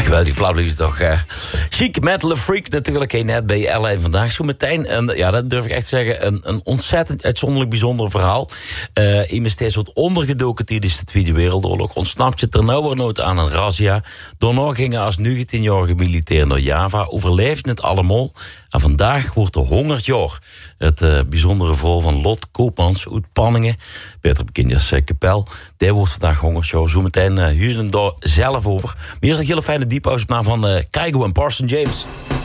geweldig plaat is toch. Chic, metal, freak natuurlijk. Net bij L1 vandaag. Zo meteen, dat durf ik echt te zeggen, een ontzettend uitzonderlijk bijzonder verhaal. Iemand steeds wat ondergedoken tijdens de Tweede Wereldoorlog. Ontsnapt je ternauwernood aan een razzia. Daarna gingen als 19-jarige militair naar Java. Overleefde het allemaal. En vandaag wordt de 100 jaar. Het bijzondere verhaal van Lot Koopmans uit Panningen. Beter bekend als Kapel. Die wordt vandaag 100 jaar. Zometeen huren daar zelf over. Maar eerst een hele fijne diepauze op naam van Kygo en Parson James.